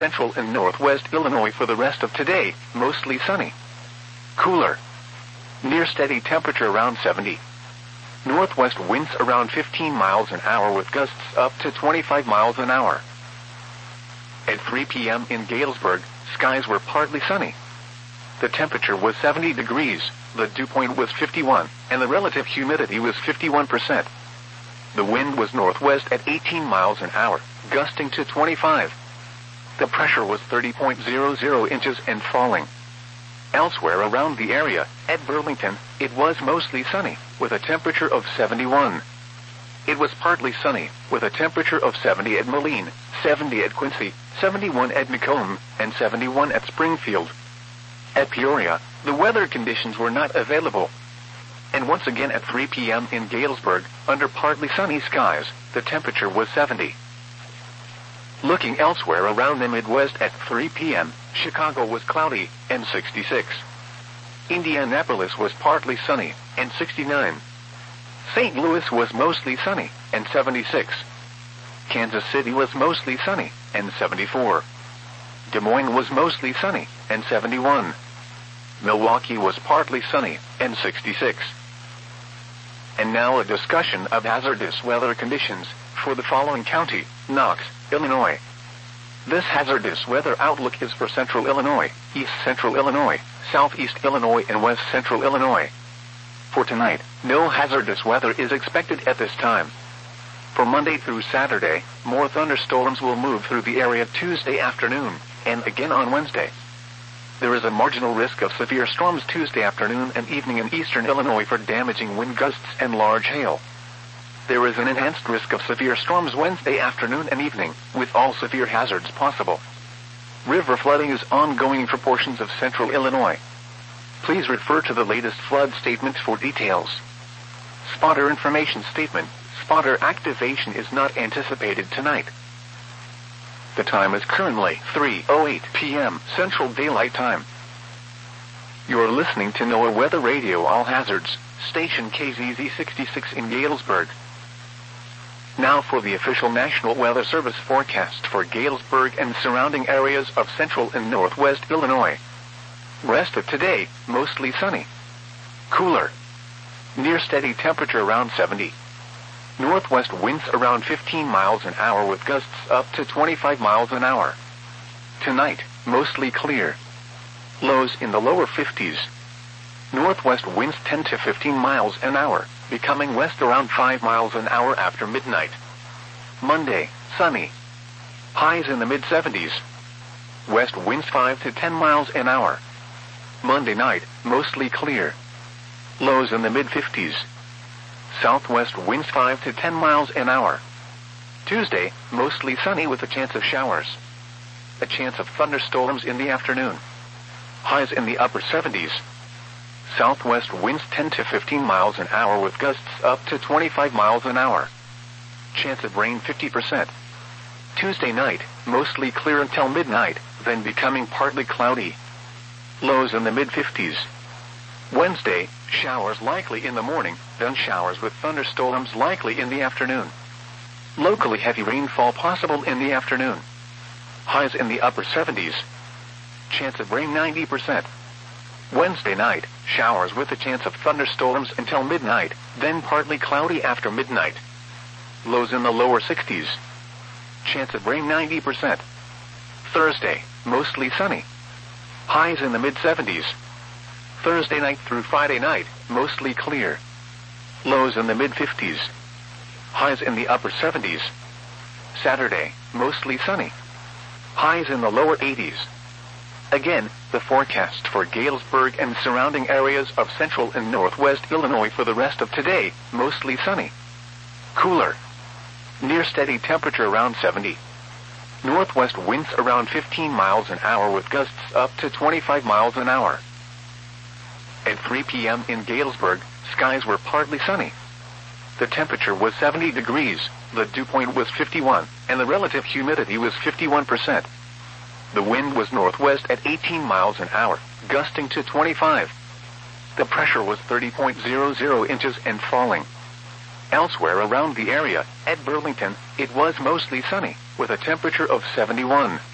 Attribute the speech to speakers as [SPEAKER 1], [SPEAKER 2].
[SPEAKER 1] central and northwest Illinois for the rest of today, mostly sunny. Cooler. Near steady temperature around 70. Northwest winds around 15 miles an hour with gusts up to 25 miles an hour. At 3 p.m. in Galesburg, skies were partly sunny. The temperature was 70 degrees, the dew point was 51, and the relative humidity was 51%. The wind was northwest at 18 miles an hour, gusting to 25. The pressure was 30.00 inches and falling. Elsewhere around the area, at Burlington, it was mostly sunny, with a temperature of 71. It was partly sunny, with a temperature of 70 at Moline, 70 at Quincy, 71 at Macomb, and 71 at Springfield. At Peoria, the weather conditions were not available. And once again at 3 p.m. in Galesburg, under partly sunny skies, the temperature was 70. Looking elsewhere around the Midwest at 3 p.m., Chicago was cloudy, and 66. Indianapolis was partly sunny, and 69. St. Louis was mostly sunny, and 76. Kansas City was mostly sunny, and 74. Des Moines was mostly sunny, and 71. Milwaukee was partly sunny, and 66. And now a discussion of hazardous weather conditions for the following county: Knox, Illinois. This hazardous weather outlook is for central Illinois, east central Illinois, southeast Illinois, and west central Illinois. For tonight, no hazardous weather is expected at this time. For Monday through Saturday, more thunderstorms will move through the area Tuesday afternoon, and again on Wednesday. There is a marginal risk of severe storms Tuesday afternoon and evening in eastern Illinois for damaging wind gusts and large hail. There is an enhanced risk of severe storms Wednesday afternoon and evening, with all severe hazards possible. River flooding is ongoing for portions of central Illinois. Please refer to the latest flood statement for details. Spotter information statement: spotter activation is not anticipated tonight. The time is currently 3:08 p.m. Central Daylight Time. You are listening to NOAA Weather Radio All Hazards, station KZZ 66 in Galesburg. Now for the official National Weather Service forecast for Galesburg and surrounding areas of central and northwest Illinois. Rest of today, mostly sunny. Cooler. Near steady temperature around 70. Northwest winds around 15 miles an hour with gusts up to 25 miles an hour. Tonight, mostly clear. Lows in the lower 50s. Northwest winds 10 to 15 miles an hour, becoming west around 5 miles an hour after midnight. Monday, sunny. Highs in the mid-70s. West winds 5 to 10 miles an hour. Monday night, mostly clear. Lows in the mid-50s. Southwest winds 5 to 10 miles an hour. Tuesday, mostly sunny with a chance of showers. A chance of thunderstorms in the afternoon. Highs in the upper 70s. Southwest winds 10 to 15 miles an hour with gusts up to 25 miles an hour. Chance of rain 50%. Tuesday night, mostly clear until midnight, then becoming partly cloudy. Lows in the mid-50s. Wednesday, showers likely in the morning, then showers with thunderstorms likely in the afternoon. Locally heavy rainfall possible in the afternoon. Highs in the upper 70s. Chance of rain 90%. Wednesday night, showers with a chance of thunderstorms until midnight, then partly cloudy after midnight. Lows in the lower 60s. Chance of rain 90%. Thursday, mostly sunny. Highs in the mid-70s. Thursday night through Friday night, mostly clear. Lows in the mid-50s. Highs in the upper 70s. Saturday, mostly sunny. Highs in the lower 80s. Again, the forecast for Galesburg and surrounding areas of central and northwest Illinois for the rest of today, mostly sunny. Cooler. Near steady temperature around 70. Northwest winds around 15 miles an hour with gusts up to 25 miles an hour. At 3 p.m. in Galesburg, skies were partly sunny. The temperature was 70 degrees, the dew point was 51, and the relative humidity was 51%. The wind was northwest at 18 miles an hour, gusting to 25. The pressure was 30.00 inches and falling. Elsewhere around the area, at Burlington, it was mostly sunny, with a temperature of 71.